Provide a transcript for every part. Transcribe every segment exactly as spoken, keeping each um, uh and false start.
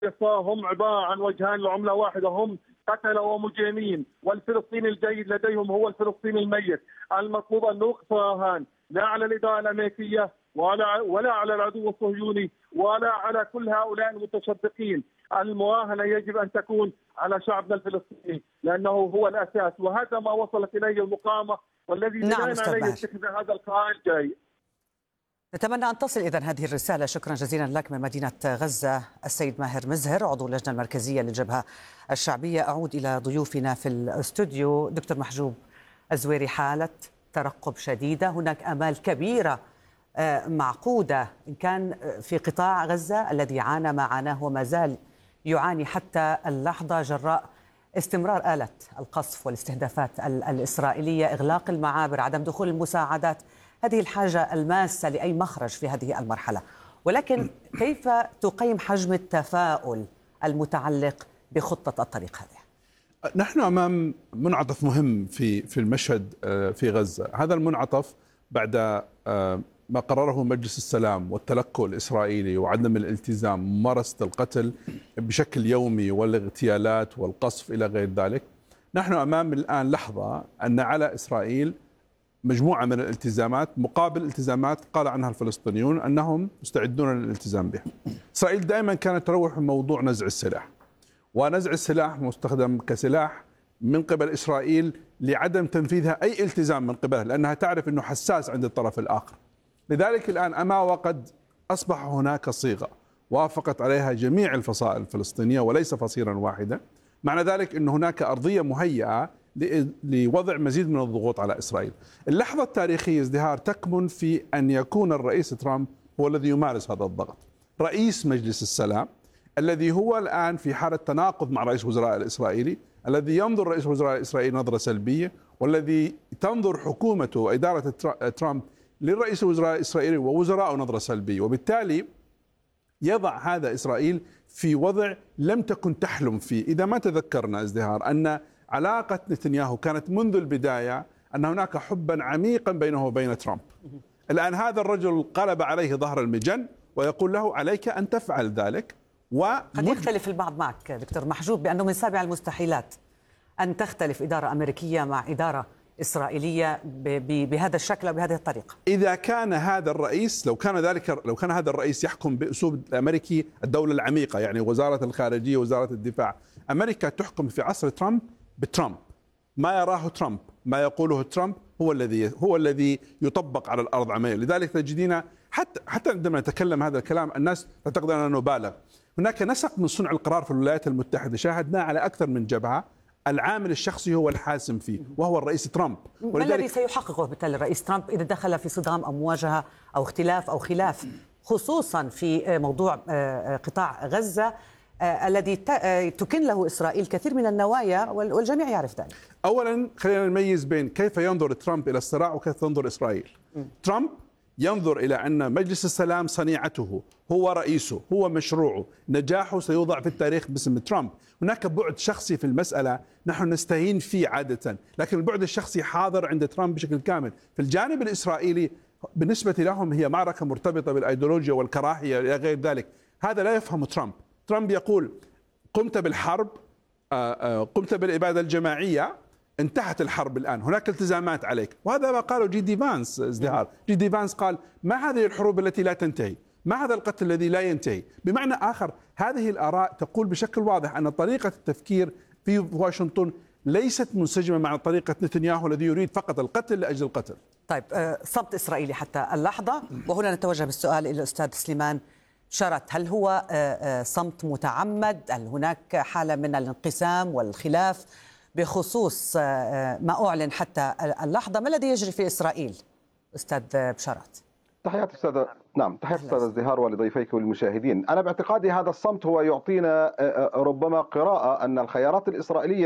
هم عبارة عن وجهان لعملة واحدة، هم قتلة ومجرمين، والفلسطيني الجيد لديهم هو الفلسطيني الميت. المطلوب أن نوقف رهان لا على الإدارة الأمريكية ولا ولا على العدو الصهيوني ولا على كل هؤلاء المتشدقين. المراهنة يجب أن تكون على شعبنا الفلسطيني لأنه هو الأساس، وهذا ما وصلت إليه المقاومة والذي نعم بناء عليه يتخذ هذا القرار الجاي. نتمنى أن تصل إذن هذه الرسالة. شكرا جزيلا لك من مدينة غزة السيد ماهر مزهر، عضو اللجنة المركزية للجبهة الشعبية. أعود إلى ضيوفنا في الاستوديو. دكتور محجوب الزويري، حالة ترقب شديدة، هناك آمال كبيرة معقودة إن كان في قطاع غزة الذي عانى ما عاناه وما زال يعاني حتى اللحظة جراء استمرار آلة القصف والاستهدافات الإسرائيلية، إغلاق المعابر، عدم دخول المساعدات، هذه الحاجة الماسة لأي مخرج في هذه المرحلة. ولكن كيف تقيم حجم التفاؤل المتعلق بخطة الطريق هذه؟ نحن أمام منعطف مهم في في المشهد في غزة. هذا المنعطف بعد ما قرره مجلس السلام والتلكؤ الإسرائيلي وعدم الالتزام، ممارسة القتل بشكل يومي والاغتيالات والقصف إلى غير ذلك. نحن أمام الآن لحظة أن على إسرائيل مجموعة من الالتزامات مقابل التزامات قال عنها الفلسطينيون أنهم مستعدون للالتزام بها. إسرائيل دائما كانت تروح موضوع نزع السلاح، ونزع السلاح مستخدم كسلاح من قبل إسرائيل لعدم تنفيذها أي التزام من قبلها، لأنها تعرف أنه حساس عند الطرف الآخر. لذلك الآن أما وقد أصبح هناك صيغة وافقت عليها جميع الفصائل الفلسطينية وليس فصيلا واحدا، معنى ذلك أن هناك أرضية مهيئة لوضع مزيد من الضغوط على إسرائيل. اللحظة التاريخية ازدهار تكمن في أن يكون الرئيس ترامب هو الذي يمارس هذا الضغط، رئيس مجلس السلام الذي هو الآن في حالة تناقض مع رئيس الوزراء الإسرائيلي، الذي ينظر رئيس الوزراء الإسرائيلي نظرة سلبية، والذي تنظر حكومته وإدارة ترامب للرئيس الوزراء الإسرائيلي ووزراء نظرة سلبية، وبالتالي يضع هذا إسرائيل في وضع لم تكن تحلم فيه. إذا ما تذكرنا ازدهار أن علاقة نتنياهو كانت منذ البداية أن هناك حبا عميقا بينه وبين ترامب. الآن هذا الرجل قلب عليه ظهر المجن ويقول له عليك أن تفعل ذلك. قد يختلف البعض معك دكتور محجوب بأنه من سابع المستحيلات أن تختلف إدارة أمريكية مع إدارة إسرائيلية بهذا الشكل وبهذه الطريقة. إذا كان هذا الرئيس لو كان ذلك لو كان هذا الرئيس يحكم بأسلوب الأمريكي الدولة العميقة، يعني وزارة الخارجية وزارة الدفاع، أمريكا تحكم في عصر ترامب بترامب، ما يراه ترامب ما يقوله ترامب هو الذي هو الذي يطبق على الأرض عمليا. لذلك تجدين حتى حتى عندما نتكلم هذا الكلام الناس تعتقد أننا نبالغ. هناك نسق من صنع القرار في الولايات المتحدة شاهدناه على أكثر من جبهة، العامل الشخصي هو الحاسم فيه وهو الرئيس ترامب. ما الذي سيحققه بالتالي الرئيس ترامب إذا دخل في صدام أو مواجهة أو اختلاف أو خلاف، خصوصا في موضوع قطاع غزة الذي تكن له إسرائيل كثير من النوايا والجميع يعرف ذلك؟ أولا خلينا نميز بين كيف ينظر ترامب إلى الصراع وكيف تنظر إسرائيل. م. ترامب ينظر إلى أن مجلس السلام صنيعته، هو رئيسه، هو مشروعه، نجاحه سيوضع في التاريخ باسم ترامب. هناك بعد شخصي في المسألة نحن نستهين فيه عادة، لكن البعد الشخصي حاضر عند ترامب بشكل كامل. في الجانب الإسرائيلي بالنسبة لهم هي معركة مرتبطة بالأيديولوجيا والكراهية إلى غير ذلك. هذا لا يفهم ترامب. ترامب يقول قمت بالحرب، قمت بالإبادة الجماعية، انتهت الحرب الآن، هناك التزامات عليك. وهذا ما قاله جي دي فانس ازدهار. جي دي فانس قال ما هذه الحروب التي لا تنتهي، ما هذا القتل الذي لا ينتهي. بمعنى آخر هذه الآراء تقول بشكل واضح أن طريقة التفكير في واشنطن ليست منسجمة مع طريقة نتنياهو الذي يريد فقط القتل لأجل القتل. طيب صمت إسرائيلي حتى اللحظة، وهنا نتوجه بالسؤال إلى الأستاذ سليمان شرت، هل هو صمت متعمد؟ هل هناك حالة من الانقسام والخلاف بخصوص ما أعلن حتى اللحظة؟ ما الذي يجري في إسرائيل أستاذ بشارات؟ تحياتي أستاذ نعم تحياتي أستاذ ازدهار ولضيفيك والمشاهدين. أنا باعتقادي هذا الصمت هو يعطينا ربما قراءة أن الخيارات الإسرائيلية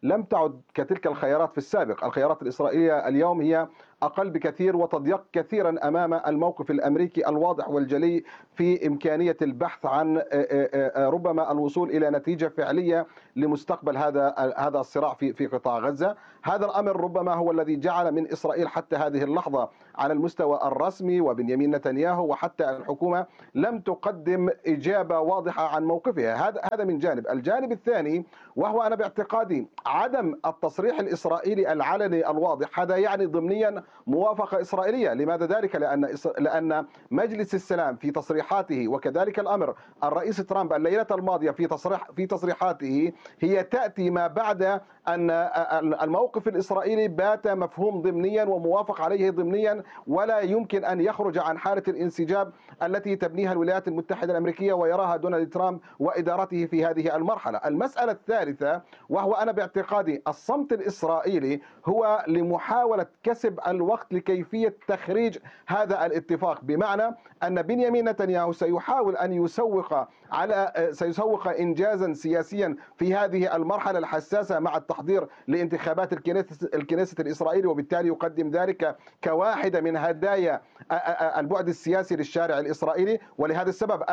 لم تعد كتلك الخيارات في السابق. الخيارات الإسرائيلية اليوم هي أقل بكثير وتضيق كثيرا أمام الموقف الأمريكي الواضح والجلي في إمكانية البحث عن ربما الوصول إلى نتيجة فعلية لمستقبل هذا هذا الصراع في في قطاع غزة. هذا الأمر ربما هو الذي جعل من إسرائيل حتى هذه اللحظة على المستوى الرسمي وبنيامين نتنياهو وحتى الحكومة لم تقدم إجابة واضحة عن موقفها. هذا هذا من جانب. الجانب الثاني وهو أنا باعتقادي عدم التصريح الإسرائيلي العلني الواضح، هذا يعني ضمنيا موافقة إسرائيلية. لماذا ذلك؟ لأن لأن مجلس السلام في تصريحاته وكذلك الأمر الرئيس ترامب الليلة الماضية في تصريح في تصريحاته هي تأتي ما بعد أن الموقف الإسرائيلي بات مفهوم ضمنيا وموافق عليه ضمنيا، ولا يمكن أن يخرج عن حالة الانسجام التي تبنيها الولايات المتحدة الأمريكية ويراها دونالد ترامب وإدارته في هذه المرحلة. المسألة الثالثة وهو أنا باعتقادي الصمت الإسرائيلي هو لمحاولة كسب الوقت لكيفية تخريج هذا الاتفاق، بمعنى أن بنيامين نتنياهو سيحاول أن يسوق على سيسوق إنجازا سياسيا في هذه المرحلة الحساسة مع التحضير لانتخابات الكنيسة الإسرائيلي، وبالتالي يقدم ذلك كواحدة من هدايا البعد السياسي للشارع الإسرائيلي. ولهذا السبب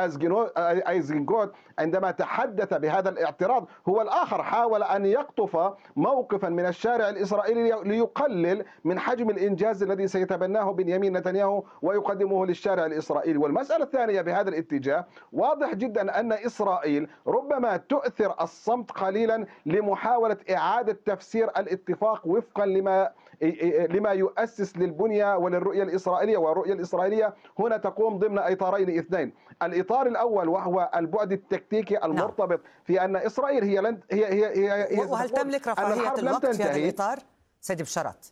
أيزنغوت عندما تحدث بهذا الاعتراض هو الآخر حاول أن يقطف موقفا من الشارع الإسرائيلي ليقلل من حجم الإنجاز الذي سيتبناه بنيامين نتنياهو ويقدمه للشارع الإسرائيلي. والمسألة الثانية بهذا الاتجاه واضح جدا أن إسرائيل ربما تؤثر الصمت قليلا لمحاولة إعادة تفسير الاتفاق وفقا لما لما يؤسس للبنية وللرؤية الإسرائيلية. والرؤية الإسرائيلية هنا تقوم ضمن إطارين اثنين. الإطار الأول وهو البعد التكتيكي المرتبط في أن إسرائيل هي لن هي هي هي, هي وهل تملك رفاهية الوقت في هذا الإطار سيدي بشارات؟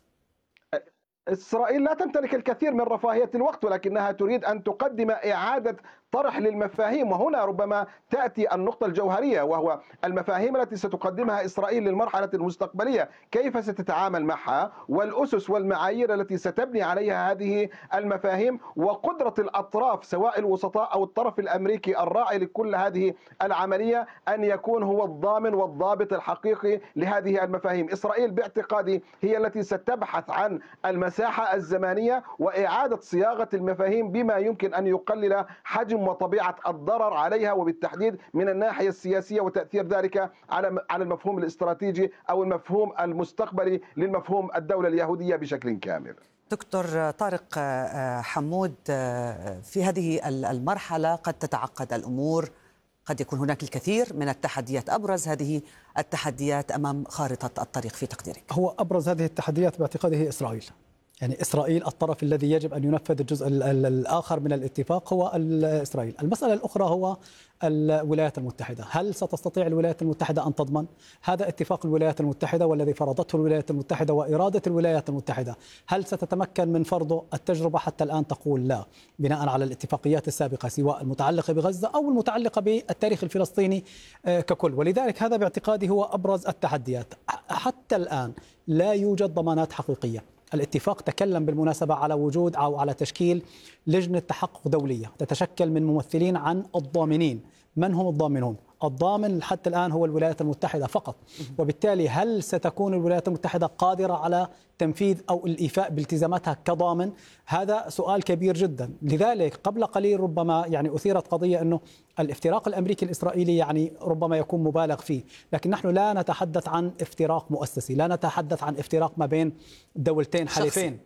إسرائيل لا تمتلك الكثير من رفاهية الوقت، ولكنها تريد أن تقدم إعادة طرح للمفاهيم، وهنا ربما تأتي النقطة الجوهرية وهو المفاهيم التي ستقدمها إسرائيل للمرحلة المستقبلية، كيف ستتعامل معها والأسس والمعايير التي ستبني عليها هذه المفاهيم، وقدرة الأطراف سواء الوسطاء أو الطرف الأمريكي الراعي لكل هذه العملية أن يكون هو الضامن والضابط الحقيقي لهذه المفاهيم. إسرائيل باعتقادي هي التي ستبحث عن المساحة الزمانية وإعادة صياغة المفاهيم بما يمكن أن يقلل حجم وطبيعة الضرر عليها، وبالتحديد من الناحية السياسية وتأثير ذلك على على المفهوم الاستراتيجي أو المفهوم المستقبلي للمفهوم الدولة اليهودية بشكل كامل. دكتور طارق حمود، في هذه المرحلة قد تتعقد الأمور، قد يكون هناك الكثير من التحديات. أبرز هذه التحديات أمام خارطة الطريق في تقديرك؟ هو أبرز هذه التحديات باعتقادي هي إسرائيل. يعني إسرائيل الطرف الذي يجب أن ينفذ الجزء الآخر من الاتفاق هو إسرائيل. المسألة الأخرى هو الولايات المتحدة. هل ستستطيع الولايات المتحدة أن تضمن؟ هذا اتفاق الولايات المتحدة والذي فرضته الولايات المتحدة وإرادة الولايات المتحدة. هل ستتمكن من فرضه؟ التجربة حتى الآن تقول لا، بناء على الاتفاقيات السابقة سواء المتعلقة بغزة أو المتعلقة بالتاريخ الفلسطيني ككل. ولذلك هذا باعتقادي هو أبرز التحديات. حتى الآن لا يوجد ضمانات حقيقية. الاتفاق تكلم بالمناسبة على وجود أو على تشكيل لجنة تحقق دولية تتشكل من ممثلين عن الضامنين. من هم الضامنون؟ الضامن حتى الآن هو الولايات المتحدة فقط، وبالتالي هل ستكون الولايات المتحدة قادرة على تنفيذ أو الإيفاء بالتزاماتها كضامن؟ هذا سؤال كبير جدا. لذلك قبل قليل ربما يعني أثيرت قضية أنه الافتراق الأمريكي الإسرائيلي يعني ربما يكون مبالغ فيه، لكن نحن لا نتحدث عن افتراق مؤسسي، لا نتحدث عن افتراق ما بين دولتين حليفين،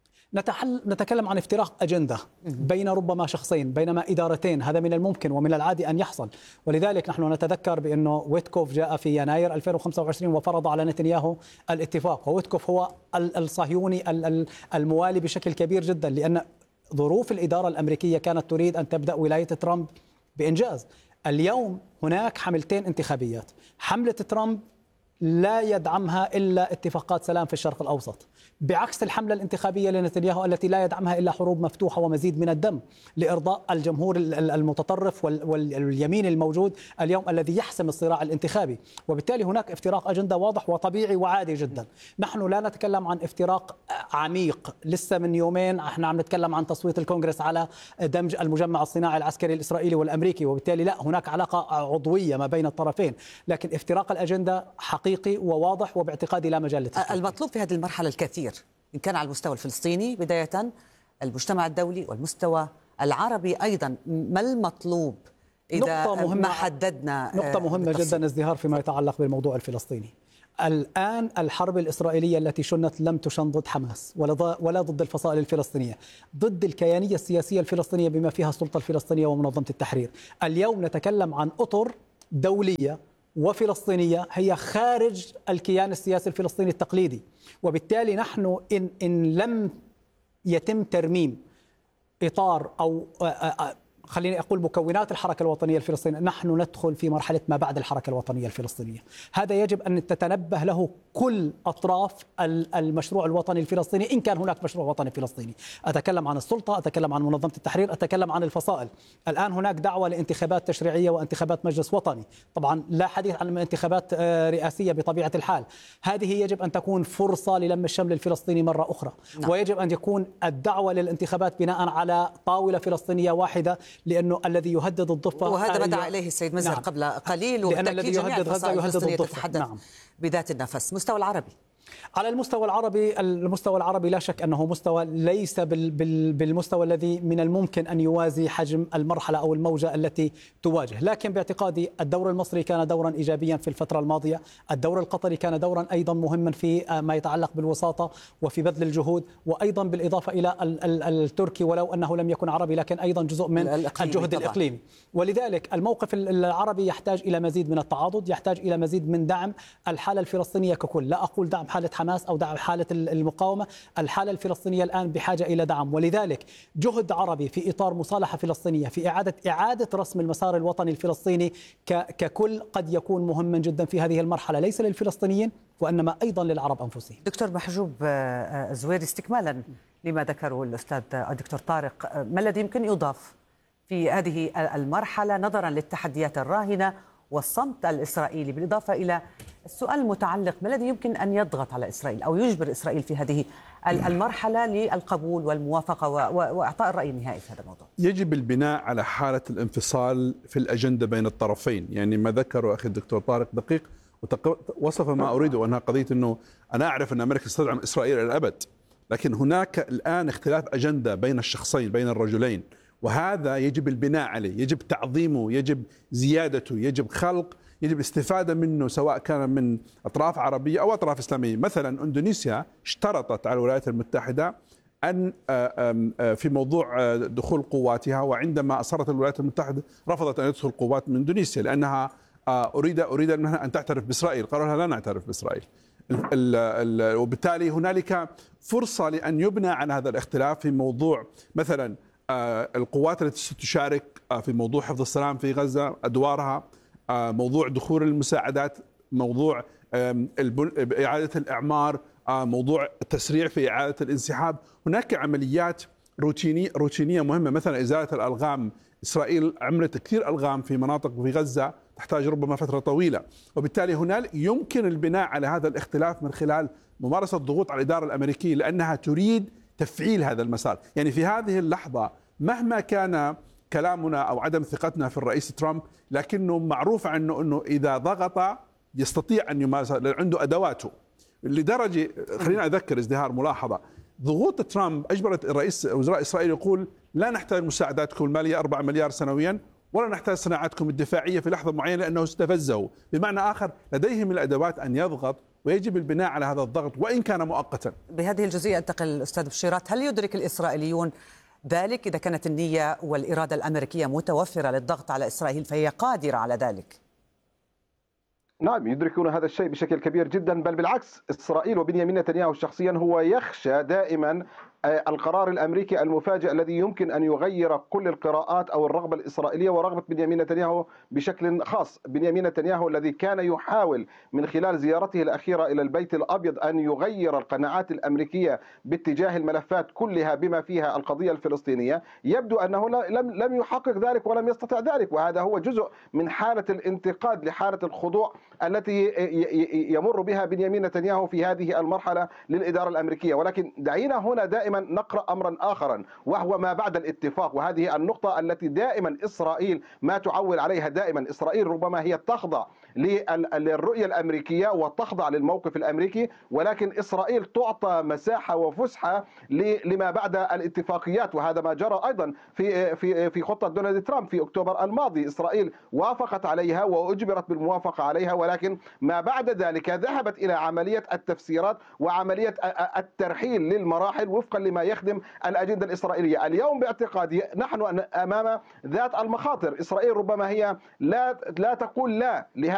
نتحل نتكلم عن افتراق أجندة بين ربما شخصين، بينما إدارتين. هذا من الممكن ومن العادي أن يحصل. ولذلك نحن نتذكر بأنه ويتكوف جاء في يناير ألفين وخمسة وعشرين وفرض على نتنياهو الاتفاق، وويتكوف هو الصهيوني الموالي بشكل كبير جدا، لأن ظروف الإدارة الأمريكية كانت تريد أن تبدأ ولاية ترامب بإنجاز. اليوم هناك حملتين انتخابيات، حملة ترامب لا يدعمها إلا اتفاقات سلام في الشرق الأوسط، بعكس الحملة الانتخابية لنتنياهو التي لا يدعمها إلا حروب مفتوحة ومزيد من الدم لإرضاء الجمهور المتطرف واليمين الموجود اليوم الذي يحسم الصراع الانتخابي. وبالتالي هناك افتراق أجندة واضح وطبيعي وعادي جدا. نحن لا نتكلم عن افتراق عميق. لسه من يومين احنا عم نتكلم عن تصويت الكونغرس على دمج المجمع الصناعي العسكري الإسرائيلي والأمريكي، وبالتالي لا، هناك علاقة عضوية ما بين الطرفين، لكن افتراق الأجندة حقيقي حقيقي وواضح وباعتقادي لا مجال للتشكيك. المطلوب في هذه المرحلة الكثير، إن كان على المستوى الفلسطيني بداية، المجتمع الدولي والمستوى العربي أيضا. ما المطلوب إذا نقطة مهمة ما حددنا؟ نقطة مهمة بالتفصيل جدا ازدهار فيما يتعلق بالموضوع الفلسطيني. الآن الحرب الإسرائيلية التي شنت لم تشن ضد حماس ولا ولا ضد الفصائل الفلسطينية، ضد الكيانية السياسية الفلسطينية بما فيها السلطة الفلسطينية ومنظمة التحرير. اليوم نتكلم عن أطر دولية وفلسطينية هي خارج الكيان السياسي الفلسطيني التقليدي، وبالتالي نحن إن, إن لم يتم ترميم إطار أو خليني أقول مكونات الحركة الوطنية الفلسطينية، نحن ندخل في مرحلة ما بعد الحركة الوطنية الفلسطينية. هذا يجب أن تتنبه له كل أطراف المشروع الوطني الفلسطيني، إن كان هناك مشروع وطني فلسطيني. أتكلم عن السلطة، أتكلم عن منظمة التحرير، أتكلم عن الفصائل. الآن هناك دعوة لانتخابات تشريعية وانتخابات مجلس وطني، طبعا لا حديث عن انتخابات رئاسية بطبيعة الحال. هذه يجب أن تكون فرصة للم الشمل الفلسطيني مرة أخرى. نعم. ويجب أن يكون الدعوة للانتخابات بناء على طاولة فلسطينية واحدة، لأنه الذي يهدد الضفة، وهذا ما دعا إليه السيد مزهر نعم. قبل قليل، لأن الذي يهدد غزة يهدد الضفة. نعم. بذات النفس. مستوى العربي، على المستوى العربي المستوى العربي لا شك أنه مستوى ليس بالمستوى الذي من الممكن أن يوازي حجم المرحلة أو الموجة التي تواجه، لكن باعتقادي الدور المصري كان دورا إيجابيا في الفترة الماضية، الدور القطري كان دورا أيضا مهما في ما يتعلق بالوساطة وفي بذل الجهود، وأيضا بالإضافة إلى التركي ولو أنه لم يكن عربي لكن أيضا جزء من الجهد طبعا. الإقليمي. ولذلك الموقف العربي يحتاج إلى مزيد من التعاضد، يحتاج إلى مزيد من دعم الحالة الفلسطينية ككل، لا أقول دعم حالة حماس أو دعم حالة المقاومة. الحالة الفلسطينية الآن بحاجة إلى دعم، ولذلك جهد عربي في إطار مصالحة فلسطينية في إعادة إعادة رسم المسار الوطني الفلسطيني ككل قد يكون مهما جدا في هذه المرحلة، ليس للفلسطينيين وإنما أيضا للعرب أنفسهم. دكتور محجوب زويري، استكمالا لما ذكره الأستاذ الدكتور طارق، ما الذي يمكن يضاف في هذه المرحلة نظرا للتحديات الراهنة والصمت الإسرائيلي، بالإضافة إلى السؤال المتعلق ما الذي يمكن أن يضغط على إسرائيل أو يجبر إسرائيل في هذه المرحلة للقبول والموافقة وإعطاء الرأي النهائي في هذا الموضوع؟ يجب البناء على حالة الانفصال في الأجندة بين الطرفين. يعني ما ذكره أخي الدكتور طارق دقيق ووصف ما أريد، وأنها قضية أنه أنا أعرف أن أمريكا تستدعم إسرائيل إلى الأبد، لكن هناك الآن اختلاف أجندة بين الشخصين بين الرجلين، وهذا يجب البناء عليه، يجب تعظيمه، يجب زيادته، يجب خلق، يجب الاستفادة منه سواء كان من أطراف عربية أو أطراف إسلامية. مثلا أندونيسيا اشترطت على الولايات المتحدة أن في موضوع دخول قواتها، وعندما أصرت الولايات المتحدة رفضت أن يدخل قوات من أندونيسيا لأنها أريد أريد منها أن تعترف بإسرائيل، قالوا لها لا نعترف بإسرائيل. وبالتالي هنالك فرصة لأن يبنى على هذا الاختلاف في موضوع مثلا القوات التي ستشارك في موضوع حفظ السلام في غزة، أدوارها، موضوع دخول المساعدات، موضوع إعادة الإعمار، موضوع التسريع في إعادة الانسحاب. هناك عمليات روتينية روتينية مهمة، مثلا إزالة الألغام. إسرائيل عملت كثير ألغام في مناطق في غزة تحتاج ربما فترة طويلة، وبالتالي هنالك يمكن البناء على هذا الاختلاف من خلال ممارسة ضغوط على الإدارة الأمريكية، لأنها تريد تفعيل هذا المسار. يعني في هذه اللحظة مهما كان كلامنا أو عدم ثقتنا في الرئيس ترامب، لكنه معروف عنه أنه إذا ضغط يستطيع أن يمارس، عنده أدواته. لدرجة خلينا أذكر ازدهار ملاحظة، ضغوط ترامب أجبرت الرئيس وزراء إسرائيل يقول لا نحتاج مساعداتكم المالية أربعة مليار سنويا، ولا نحتاج صناعاتكم الدفاعية في لحظة معينة، لأنه استفزه. بمعنى آخر لديهم الأدوات أن يضغط، ويجب البناء على هذا الضغط وإن كان مؤقتا. بهذه الجزئية أنتقل الأستاذ بشيرات، هل يدرك الإسرائيليون ذلك؟ إذا كانت النية والإرادة الأمريكية متوفرة للضغط على إسرائيل فهي قادرة على ذلك. نعم، يدركون هذا الشيء بشكل كبير جدا، بل بالعكس إسرائيل وبنيامين نتنياهو شخصيا هو يخشى دائما القرار الأمريكي المفاجئ الذي يمكن أن يغير كل القراءات أو الرغبة الإسرائيلية ورغبة بنيامين نتنياهو بشكل خاص. بنيامين نتنياهو الذي كان يحاول من خلال زيارته الأخيرة إلى البيت الأبيض أن يغير القناعات الأمريكية باتجاه الملفات كلها بما فيها القضية الفلسطينية، يبدو أنه لم لم يحقق ذلك ولم يستطع ذلك، وهذا هو جزء من حالة الانتقاد لحالة الخضوع التي يمر بها بنيامين نتنياهو في هذه المرحلة للإدارة الأمريكية. ولكن دعينا هنا دائما نقرأ أمرا آخرا وهو ما بعد الاتفاق، وهذه النقطة التي دائما إسرائيل ما تعول عليها. دائما إسرائيل ربما هي تخضع للرؤية الأمريكية وتخضع للموقف الأمريكي، ولكن إسرائيل تعطى مساحة وفسحة لما بعد الاتفاقيات. وهذا ما جرى أيضا في في في خطة دونالد ترامب في أكتوبر الماضي. إسرائيل وافقت عليها وأجبرت بالموافقة عليها، ولكن ما بعد ذلك ذهبت إلى عملية التفسيرات وعملية الترحيل للمراحل وفقا لما يخدم الأجندة الإسرائيلية. اليوم باعتقادي نحن أمام ذات المخاطر. إسرائيل ربما هي لا لا تقول لا لهذا